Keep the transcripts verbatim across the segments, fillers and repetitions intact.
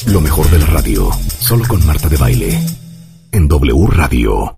Lo mejor de la radio, solo con Marta de Baile, en W Radio.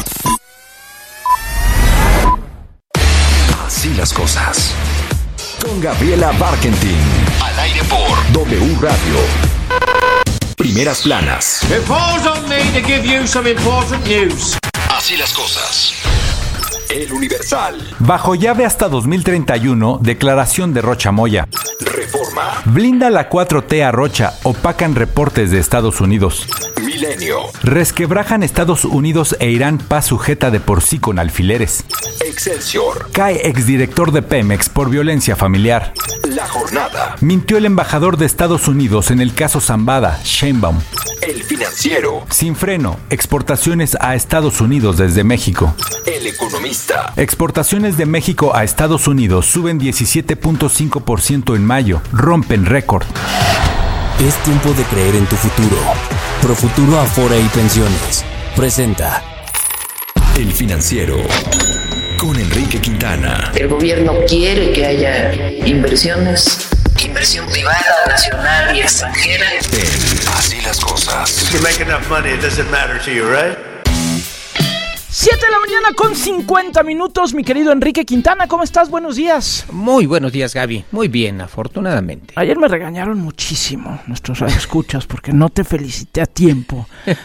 Así las cosas. Con Gabriela Barkentin. Al aire por W Radio. Primeras planas. It falls on me to give you some important news. Así las cosas. El Universal. Bajo llave hasta dos mil treinta y uno, declaración de Rocha Moya. Reforma. Blinda la cuatro T a Rocha, opacan reportes de Estados Unidos. Milenio. Resquebrajan Estados Unidos e Irán paz sujeta de por sí con alfileres. Excelsior. Cae exdirector de Pemex por violencia familiar. La Jornada. Mintió el embajador de Estados Unidos en el caso Zambada, Sheinbaum. El Financiero. Sin freno, exportaciones a Estados Unidos desde México. El Economista. Exportaciones de México a Estados Unidos suben diecisiete punto cinco por ciento en mayo, rompen récord. Es tiempo de creer en tu futuro. Profuturo Afore y Pensiones presenta El Financiero con Enrique Quintana. El gobierno quiere que haya inversiones, inversión privada, nacional y extranjera. En Así las cosas. If you make enough money, it doesn't matter to you, right? siete de la mañana con cincuenta minutos, mi querido Enrique Quintana, ¿cómo estás? Buenos días. Muy buenos días, Gaby. Muy bien, afortunadamente. Ayer me regañaron muchísimo nuestros escuchas porque no te felicité a tiempo.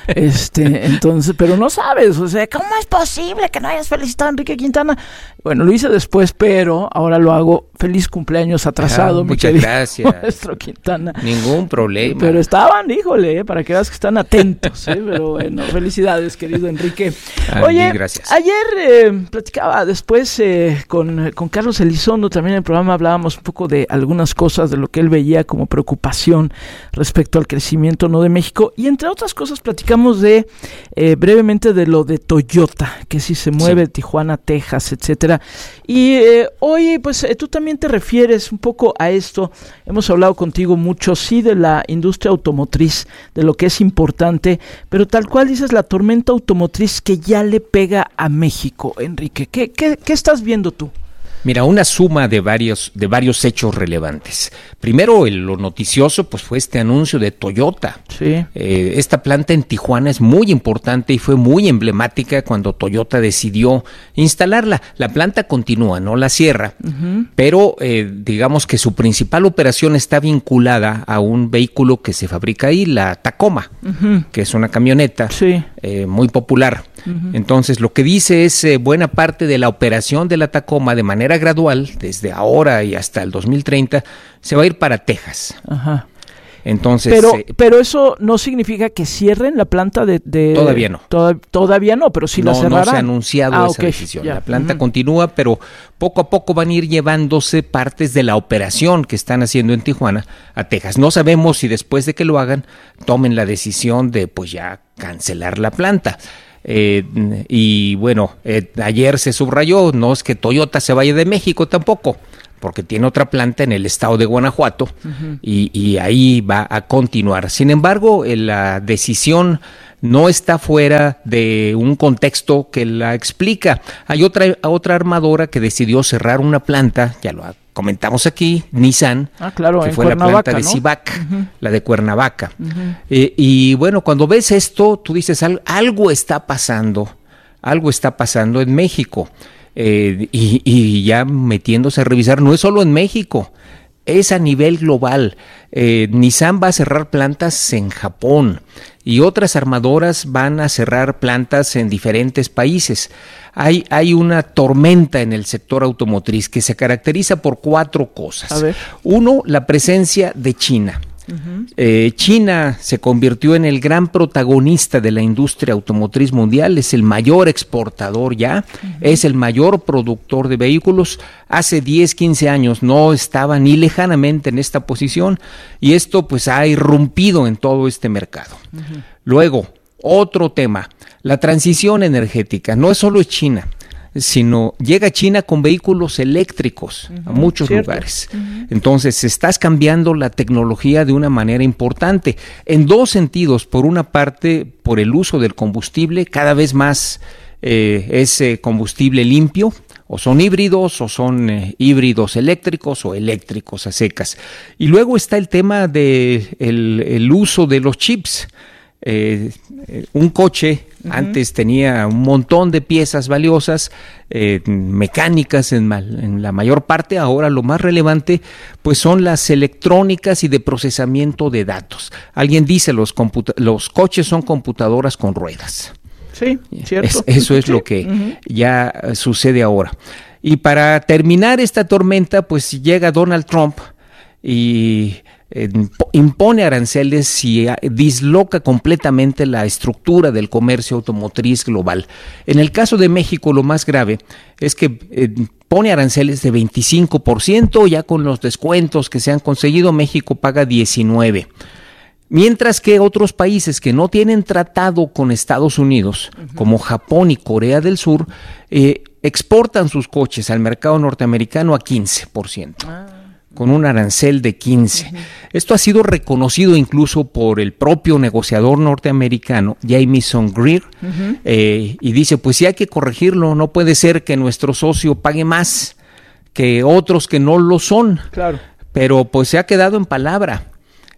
Este, entonces, pero no sabes, o sea, ¿cómo es posible que no hayas felicitado a Enrique Quintana? Bueno, lo hice después, pero ahora lo hago. Feliz cumpleaños atrasado, ah, mi muchas querido gracias. Maestro Quintana. Ningún problema. Pero estaban, híjole, eh, para que veas que están atentos, eh, pero bueno, felicidades, querido Enrique. Ay, Oye, gracias. ayer eh, platicaba después eh, con, con Carlos Elizondo, también en el programa hablábamos un poco de algunas cosas, de lo que él veía como preocupación respecto al crecimiento no de México, y entre otras cosas platicamos de eh, brevemente de lo de Toyota, que si se mueve sí. Tijuana, Texas, etcétera. Y eh, hoy, pues eh, tú también te refieres un poco a esto. Hemos hablado contigo mucho, sí, de la industria automotriz, de lo que es importante, pero tal cual dices, la tormenta automotriz que ya le pega a México, Enrique. ¿Qué, qué, qué estás viendo tú? Mira, una suma de varios de varios hechos relevantes. Primero, el, lo noticioso, pues fue este anuncio de Toyota. Sí. Eh, esta planta en Tijuana es muy importante y fue muy emblemática cuando Toyota decidió instalarla. La planta continúa, no la cierra, uh-huh. pero eh, digamos que su principal operación está vinculada a un vehículo que se fabrica ahí, la Tacoma, uh-huh. que es una camioneta sí. eh, muy popular. Uh-huh. Entonces, lo que dice es eh, buena parte de la operación de la Tacoma de manera gradual, desde ahora y hasta el dos mil treinta, se va a ir para Texas. Ajá. Entonces, pero, eh, pero eso no significa que cierren la planta de... de todavía no. Toda, todavía no, pero sí no, la cerrarán. No se ha anunciado ah, esa okay. decisión. Ya. La planta uh-huh. continúa, pero poco a poco van a ir llevándose partes de la operación que están haciendo en Tijuana a Texas. No sabemos si después de que lo hagan, tomen la decisión de pues ya cancelar la planta. Eh, y bueno, eh, ayer se subrayó, no es que Toyota se vaya de México tampoco, porque tiene otra planta en el estado de Guanajuato uh-huh. y, y ahí va a continuar. Sin embargo, eh, la decisión no está fuera de un contexto que la explica. Hay otra, otra armadora que decidió cerrar una planta, ya lo comentamos aquí, Nissan, ah, claro, que en fue la planta de ¿no? Civac, uh-huh. la de Cuernavaca. Uh-huh. Eh, y bueno, cuando ves esto, tú dices, Al, algo está pasando, algo está pasando en México. Eh, y, y ya metiéndose a revisar, no es solo en México, es a nivel global. Eh, Nissan va a cerrar plantas en Japón y otras armadoras van a cerrar plantas en diferentes países. Hay, hay una tormenta en el sector automotriz que se caracteriza por cuatro cosas. A ver. Uno, la presencia de China. Uh-huh. Eh, China se convirtió en el gran protagonista de la industria automotriz mundial, es el mayor exportador ya, uh-huh. es el mayor productor de vehículos. Hace diez, quince años no estaba ni lejanamente en esta posición y esto pues ha irrumpido en todo este mercado. Uh-huh. Luego, otro tema, la transición energética, no es solo China, sino llega China con vehículos eléctricos uh-huh, a muchos cierto. lugares. Uh-huh. Entonces, estás cambiando la tecnología de una manera importante, en dos sentidos. Por una parte, por el uso del combustible, cada vez más eh, es eh, combustible limpio, O son híbridos, o son eh, híbridos eléctricos, o eléctricos a secas. Y luego está el tema de el, el uso de los chips. Eh, un coche uh-huh. antes tenía un montón de piezas valiosas, eh, mecánicas en, mal, en la mayor parte. Ahora lo más relevante pues son las electrónicas y de procesamiento de datos. Alguien dice los computa- los coches son computadoras con ruedas. Sí, cierto. Es, eso es sí. lo que uh-huh. ya sucede ahora. Y para terminar esta tormenta pues llega Donald Trump y Eh, impone aranceles y eh, disloca completamente la estructura del comercio automotriz global. En el caso de México, lo más grave es que eh, pone aranceles de veinticinco por ciento, ya con los descuentos que se han conseguido, México paga diecinueve por ciento. Mientras que otros países que no tienen tratado con Estados Unidos, uh-huh. como Japón y Corea del Sur, eh, exportan sus coches al mercado norteamericano a quince por ciento. Ah. Con un arancel de quince. Uh-huh. Esto ha sido reconocido incluso por el propio negociador norteamericano, Jamieson Greer, uh-huh. eh, y dice, pues sí hay que corregirlo, no puede ser que nuestro socio pague más que otros que no lo son. Claro. Pero pues se ha quedado en palabra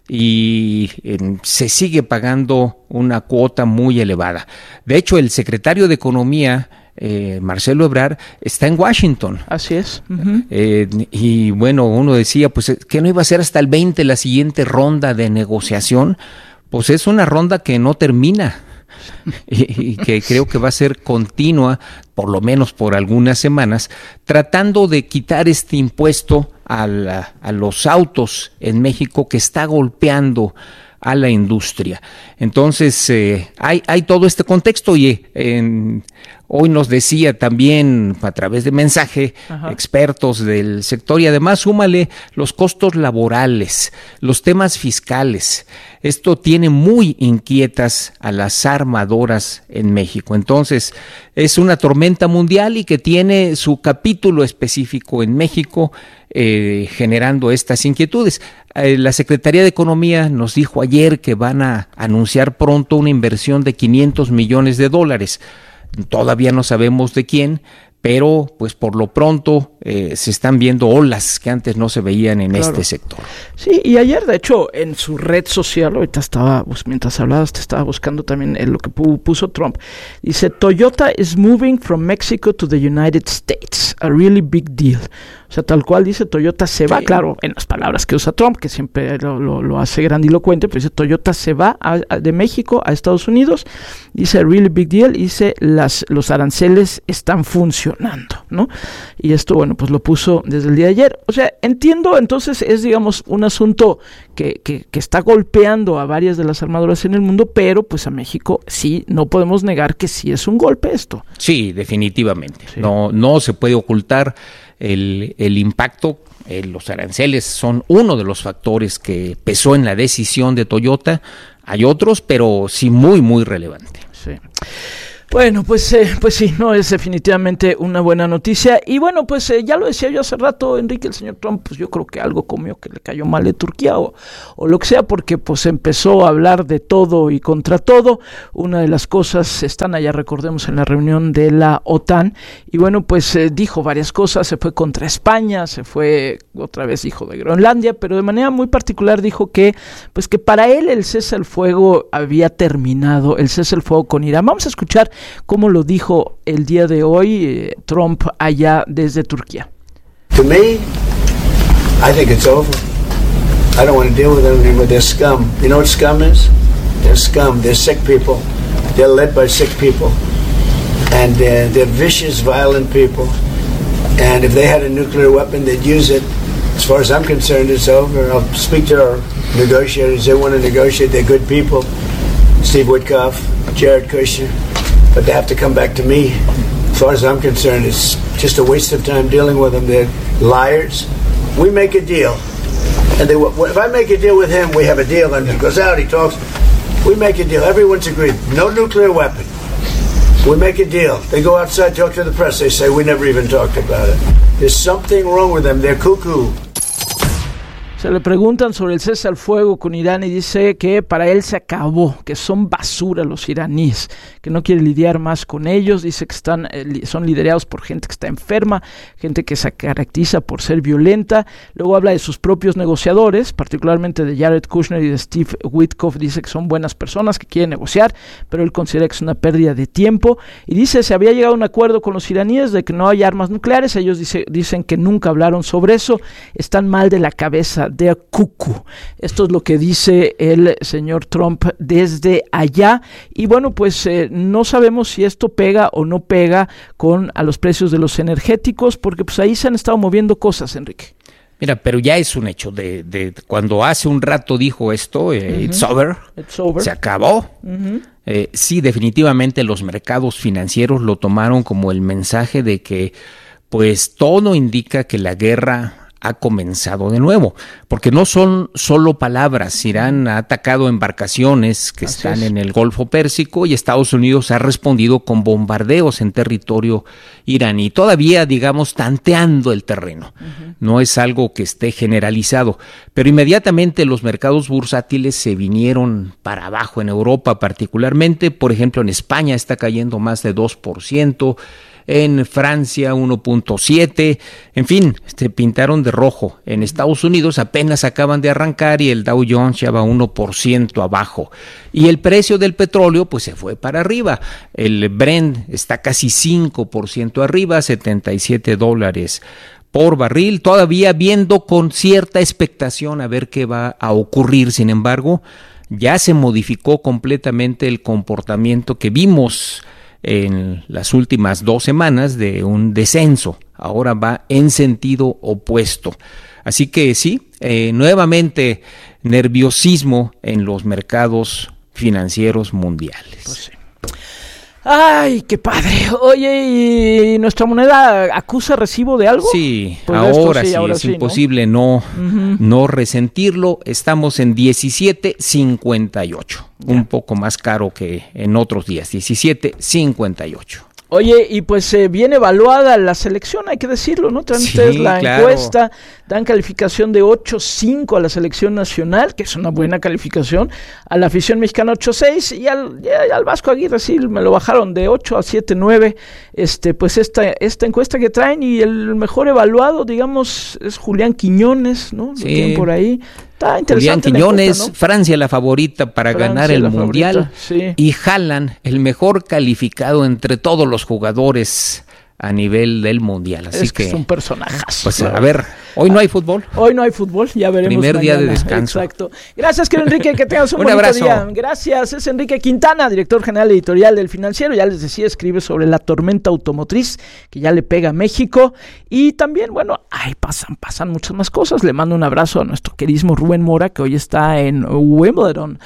y eh, se sigue pagando una cuota muy elevada. De hecho, el secretario de Economía, Eh, Marcelo Ebrard, está en Washington. Así es. Uh-huh. Eh, y bueno, uno decía, pues, ¿qué no iba a ser hasta el veinte la siguiente ronda de negociación? Pues es una ronda que no termina y, y que creo que va a ser continua, por lo menos por algunas semanas, tratando de quitar este impuesto a, la, a los autos en México que está golpeando a la industria. Entonces, eh, hay, hay todo este contexto y eh, en, hoy nos decía también a través de mensaje Ajá. expertos del sector, y además súmale los costos laborales, los temas fiscales. Esto tiene muy inquietas a las armadoras en México. Entonces, es una tormenta mundial y que tiene su capítulo específico en México, eh, generando estas inquietudes. Eh, la Secretaría de Economía nos dijo ayer que van a anunciar pronto una inversión de quinientos millones de dólares. Todavía no sabemos de quién, pero pues por lo pronto eh, se están viendo olas que antes no se veían en claro. este sector. Sí, y ayer de hecho en su red social, ahorita estaba, pues, mientras hablabas te estaba buscando también eh, lo que pu- puso Trump, dice, Toyota is moving from Mexico to the United States, a really big deal. O sea, tal cual dice, Toyota se va, sí. claro, en las palabras que usa Trump, que siempre lo, lo, lo hace grandilocuente, pero dice, Toyota se va a, a, de México a Estados Unidos, dice, really big deal, dice, las, los aranceles están funcionando, ¿no? Y esto, bueno, pues lo puso desde el día de ayer. O sea, entiendo, entonces es, digamos, un asunto que, que, que está golpeando a varias de las armadoras en el mundo, pero pues a México sí, no podemos negar que sí es un golpe esto. Sí, definitivamente. Sí. No, no se puede ocultar el, el impacto. Eh, los aranceles son uno de los factores que pesó en la decisión de Toyota. Hay otros, pero sí muy, muy relevante. Sí. Bueno, pues eh, pues sí, no es definitivamente una buena noticia. Y bueno, pues eh, ya lo decía yo hace rato, Enrique, el señor Trump, pues yo creo que algo comió que le cayó mal de Turquía o, o lo que sea, porque pues empezó a hablar de todo y contra todo. Una de las cosas, están allá, recordemos, en la reunión de la OTAN, y bueno, pues eh, dijo varias cosas, se fue contra España, se fue, otra vez dijo de Groenlandia, pero de manera muy particular dijo que, pues que para él el cese al fuego había terminado, el cese al fuego con Irán. Vamos a escuchar como lo dijo el día de hoy eh, Trump allá desde Turquía. To me, I think it's over. I don't want to deal with anything with their scum. You know what scum is? They're scum. They're sick people. They're led by sick people. And uh, they're vicious, violent people. And if they had a nuclear weapon, they'd use it. As far as I'm concerned, it's over. I'll speak to our negotiators. They want to negotiate. They're good people. Steve Witkoff, Jared Kushner. But they have to come back to me. As far as I'm concerned, it's just a waste of time dealing with them. They're liars. We make a deal. And they, if I make a deal with him, we have a deal. And he goes out, he talks. We make a deal. Everyone's agreed. No nuclear weapon. We make a deal. They go outside, talk to the press. They say, we never even talked about it. There's something wrong with them. They're cuckoo. Se le preguntan sobre el cese al fuego con Irán y dice que para él se acabó, que son basura los iraníes, que no quiere lidiar más con ellos. Dice que están eh, son liderados por gente que está enferma, gente que se caracteriza por ser violenta. Luego habla de sus propios negociadores, particularmente de Jared Kushner y de Steve Witkoff. Dice que son buenas personas que quieren negociar, pero él considera que es una pérdida de tiempo. Y dice, se había llegado a un acuerdo con los iraníes de que no hay armas nucleares. Ellos dice, dicen que nunca hablaron sobre eso, están mal de la cabeza, de cucu. Esto es lo que dice el señor Trump desde allá. Y bueno, pues eh, no sabemos si esto pega o no pega con a los precios de los energéticos, porque pues ahí se han estado moviendo cosas, Enrique. Mira, pero ya es un hecho de, de cuando hace un rato dijo esto, eh, uh-huh. it's, over, it's over, se acabó. Uh-huh. Eh, sí, definitivamente los mercados financieros lo tomaron como el mensaje de que pues todo indica que la guerra ha comenzado de nuevo, porque no son solo palabras. Irán ha atacado embarcaciones que Así están es. en el Golfo Pérsico y Estados Unidos ha respondido con bombardeos en territorio iraní, todavía, digamos, tanteando el terreno. Uh-huh. No es algo que esté generalizado, pero inmediatamente los mercados bursátiles se vinieron para abajo en Europa particularmente. Por ejemplo, en España está cayendo más de dos por ciento, en Francia uno punto siete, en fin, se pintaron de rojo. En Estados Unidos apenas acaban de arrancar y el Dow Jones ya va uno por ciento abajo. Y el precio del petróleo pues se fue para arriba. El Brent está casi cinco por ciento arriba, setenta y siete dólares por barril, todavía viendo con cierta expectación a ver qué va a ocurrir. Sin embargo, ya se modificó completamente el comportamiento que vimos en las últimas dos semanas de un descenso. Ahora va en sentido opuesto. Así que sí, eh, nuevamente nerviosismo en los mercados financieros mundiales. Pues sí. Ay, qué padre. Oye, ¿y nuestra moneda acusa recibo de algo? Sí, pues ahora, sí, ahora sí, es sí, imposible no, no, uh-huh. no resentirlo. Estamos en diecisiete cincuenta y ocho, yeah. un poco más caro que en otros días, diecisiete cincuenta y ocho. Oye, y pues eh, bien evaluada la selección, hay que decirlo, ¿no? Traen sí, ustedes la claro. encuesta, dan calificación de ocho punto cinco a la selección nacional, que es una buena calificación, a la afición mexicana ocho punto seis, y al, y al Vasco Aguirre sí me lo bajaron de ocho a siete punto nueve, este, pues esta, esta encuesta que traen, y el mejor evaluado, digamos, es Julián Quiñones, ¿no? Lo sí. tienen por ahí. Está Julián Quiñones, encuesta, ¿no? Francia la favorita para Francia ganar el Mundial, favorita, sí. y Haaland, el mejor calificado entre todos los jugadores a nivel del Mundial. Así es que, que es un personaje. Pues claro. A ver, hoy no hay fútbol. Hoy no hay fútbol, ya veremos. Primer mañana. día de descanso. Exacto. Gracias, querido Enrique, que tengas un, un bonito abrazo. día. Gracias, es Enrique Quintana, director general editorial del Financiero. Ya les decía, escribe sobre la tormenta automotriz que ya le pega a México. Y también, bueno, ay, pasan, pasan muchas más cosas. Le mando un abrazo a nuestro queridísimo Rubén Mora, que hoy está en Wimbledon.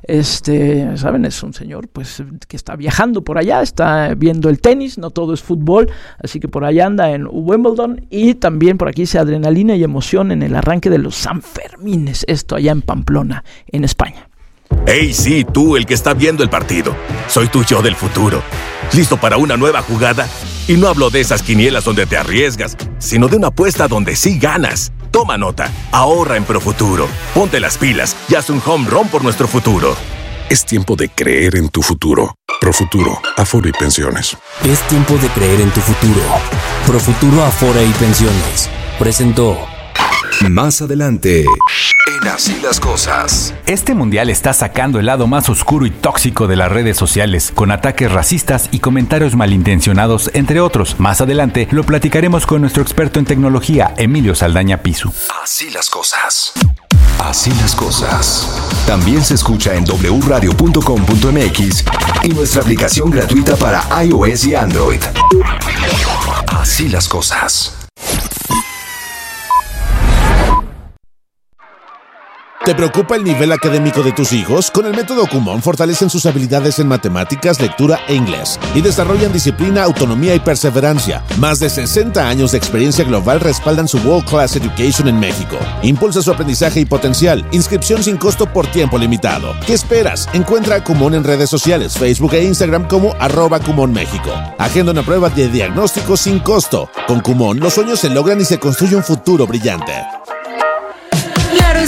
Este, saben, es un señor pues que está viajando por allá, está viendo el tenis, no todo es fútbol, así que por allá anda en Wimbledon. Y también por aquí dice adrenalina y emoción en el arranque de los Sanfermines, esto allá en Pamplona, en España. Hey, sí, tú, el que está viendo el partido. Soy tu yo del futuro. ¿Listo para una nueva jugada? Y no hablo de esas quinielas donde te arriesgas, sino de una apuesta donde sí ganas. Toma nota, ahorra en Profuturo. Ponte las pilas y haz un home run por nuestro futuro. Es tiempo de creer en tu futuro. Profuturo, Afore y Pensiones. Es tiempo de creer en tu futuro. Profuturo, Afore y Pensiones presentó. Más adelante, en Así las Cosas. Este mundial está sacando el lado más oscuro y tóxico de las redes sociales, con ataques racistas y comentarios malintencionados, entre otros. Más adelante lo platicaremos con nuestro experto en tecnología, Emilio Saldaña Pisu. Así las Cosas. Así las Cosas. También se escucha en doble u radio punto com punto m x y nuestra aplicación gratuita para iOS y Android. Así las Cosas. ¿Te preocupa el nivel académico de tus hijos? Con el método Kumon fortalecen sus habilidades en matemáticas, lectura e inglés y desarrollan disciplina, autonomía y perseverancia. Más de sesenta años de experiencia global respaldan su World Class Education en México. Impulsa su aprendizaje y potencial. Inscripción sin costo por tiempo limitado. ¿Qué esperas? Encuentra a Kumon en redes sociales, Facebook e Instagram como arroba Kumon México. Agenda una prueba de diagnóstico sin costo. Con Kumon, los sueños se logran y se construye un futuro brillante. La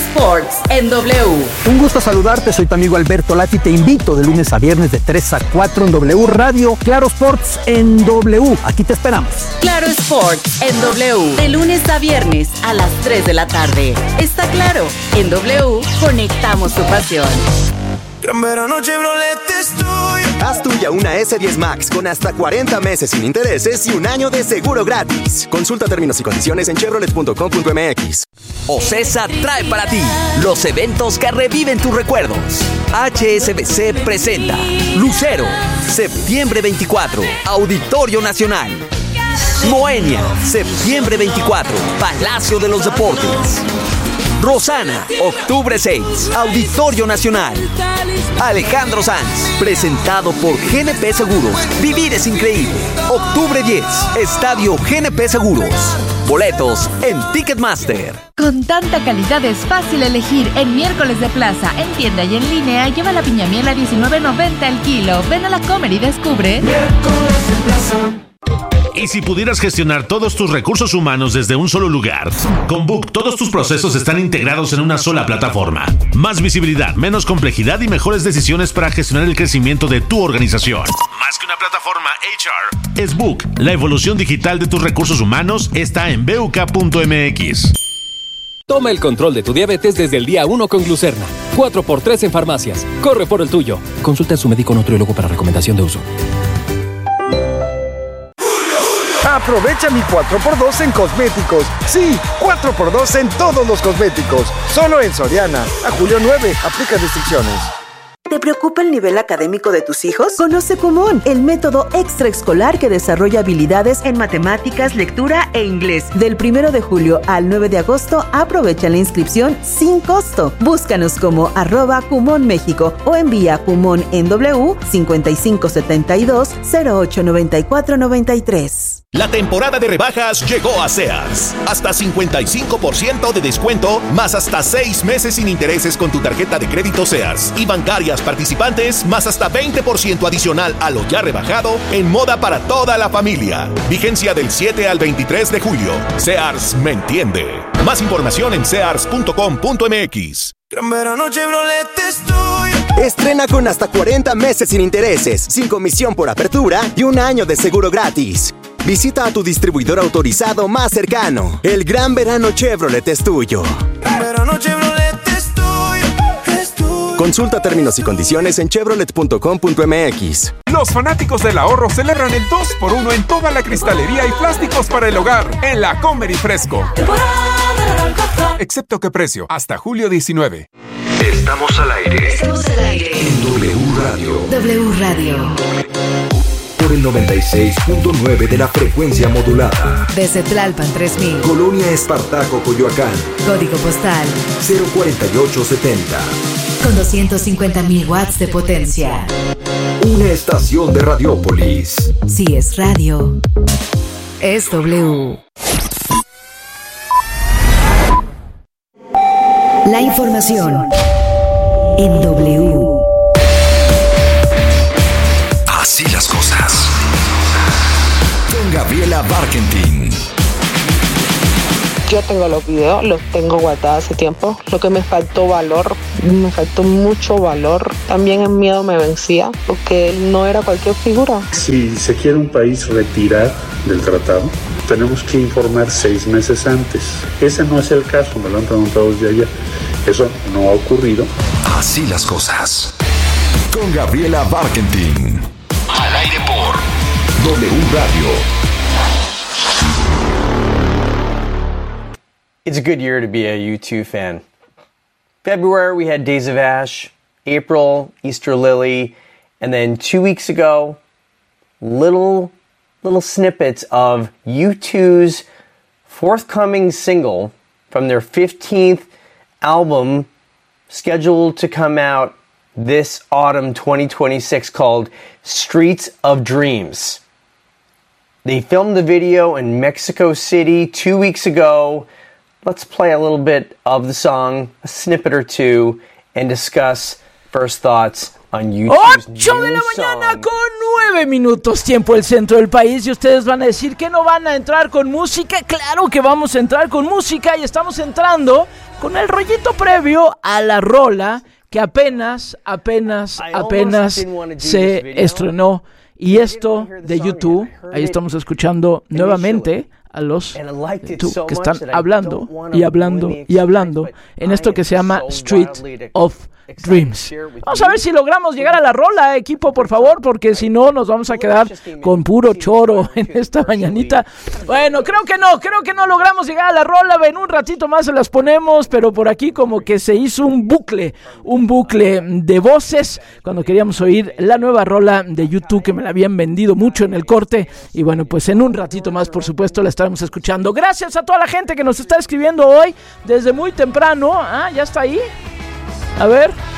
Sports en W. Un gusto saludarte, soy tu amigo Alberto Lati. Te invito de lunes a viernes de tres a cuatro en W Radio. Claro Sports en W. Aquí te esperamos. Claro Sports en W. De lunes a viernes a las tres de la tarde. Está claro, en W conectamos tu pasión. Gran verano Chevrolet es tuyo. Haz tuya una ese diez Max con hasta cuarenta meses sin intereses y un año de seguro gratis. Consulta términos y condiciones en chevrolet punto com punto m x. Ocesa trae para ti los eventos que reviven tus recuerdos. H S B C presenta Lucero, septiembre veinticuatro, Auditorio Nacional. Moenia, septiembre veinticuatro, Palacio de los Deportes. Rosana, octubre seis, Auditorio Nacional. Alejandro Sanz, presentado por G N P Seguros. Vivir es increíble. octubre diez, Estadio G N P Seguros. Boletos en Ticketmaster. Con tanta calidad es fácil elegir. En miércoles de plaza, en tienda y en línea, lleva la piñamiel a diecinueve noventa el kilo. Ven a la Comer y descubre. Miércoles de plaza. ¿Y si pudieras gestionar todos tus recursos humanos desde un solo lugar? Con Book, todos tus procesos están integrados en una sola plataforma. Más visibilidad, menos complejidad y mejores decisiones para gestionar el crecimiento de tu organización. Más que una plataforma H R, es Book. La evolución digital de tus recursos humanos está en B U K punto M X. Toma el control de tu diabetes desde el día uno con Glucerna. cuatro por tres en farmacias. Corre por el tuyo. Consulta a su médico nutriólogo para recomendación de uso. Aprovecha mi cuatro por dos en cosméticos. Sí, cuatro por dos en todos los cosméticos. Solo en Soriana. A julio nueve. Aplica restricciones. ¿Te preocupa el nivel académico de tus hijos? Conoce Kumon, el método extraescolar que desarrolla habilidades en matemáticas, lectura e inglés. Del primero de julio al nueve de agosto, aprovecha la inscripción sin costo. Búscanos como arroba Kumon México o envía Kumon en W cincuenta y cinco setenta y dos cero ocho noventa y cuatro noventa y tres. La temporada de rebajas llegó a Sears. Hasta cincuenta y cinco por ciento de descuento, más hasta seis meses sin intereses con tu tarjeta de crédito Sears. Y bancarias participantes, más hasta veinte por ciento adicional a lo ya rebajado en moda para toda la familia. Vigencia del siete al veintitrés de julio. Sears me entiende. Más información en sears punto com punto m x. Gran verano Chevrolet es tuyo. Estrena con hasta cuarenta meses sin intereses, sin comisión por apertura y un año de seguro gratis. Visita a tu distribuidor autorizado más cercano. El Gran Verano Chevrolet es tuyo. Gran verano Chevrolet es tuyo, es tuyo. Consulta términos y condiciones en chevrolet punto com punto m x. Los fanáticos del ahorro celebran el dos por uno en toda la cristalería y plásticos para el hogar en la Comer y Fresco. Excepto que precio, hasta julio diecinueve. Estamos al aire. Estamos al aire. En W Radio. W Radio. Por el noventa y seis punto nueve de la frecuencia modulada. Desde Tlalpan tres mil. Colonia Espartaco, Coyoacán. Código postal cero cuarenta y ocho setenta. Con doscientos cincuenta mil watts de potencia. Una estación de Radiópolis. Si es radio, es W. La información en W. Así las cosas. Con Gabriela Barkentin. Yo tengo los videos, los tengo guardados hace tiempo. Lo que me faltó valor, me faltó mucho valor. También el miedo me vencía, porque él no era cualquier figura. Si se quiere un país retirar del tratado, tenemos que informar seis meses antes. Ese no es el caso, me lo han preguntado desde ayer. Eso no ha ocurrido. Así las cosas. Con Gabriela Barkentin. Al aire por W Radio. It's a good year to be a U two fan. February, we had Days of Ash. April, Easter Lily. And then two weeks ago, little, little snippets of U two's forthcoming single from their fifteenth album, scheduled to come out this autumn twenty twenty-six, called Streets of Dreams. They filmed the video in Mexico City two weeks ago. Let's play a little bit of the song, a snippet or two, and discuss first thoughts on YouTube's ocho de la new mañana song. con nueve minutos, tiempo del centro del país. Y ustedes van a decir que no van a entrar con música. Claro que vamos a entrar con música y estamos entrando con el rollito previo a la rola que apenas, apenas, apenas se estrenó. Y esto de YouTube, ahí estamos escuchando nuevamente a los YouTube que están hablando y hablando y hablando en esto que se llama Street of Dreams. Vamos a ver si logramos llegar a la rola, equipo, por favor, porque si no nos vamos a quedar con puro choro en esta mañanita. Bueno, creo que no, creo que no logramos llegar a la rola. En un ratito más se las ponemos, pero por aquí como que se hizo un bucle, un bucle de voces cuando queríamos oír la nueva rola de YouTube que me la habían vendido mucho en el corte. Y bueno, pues en un ratito más, por supuesto, la estaremos escuchando. Gracias a toda la gente que nos está escribiendo hoy desde muy temprano. Ah, ya está ahí. A ver.